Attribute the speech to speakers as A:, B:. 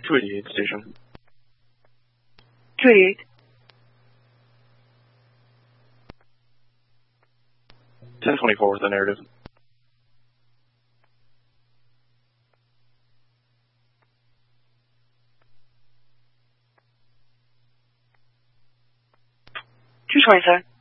A: 288 station.
B: 288.
A: 1024 with the narrative.
B: Two 20, sir.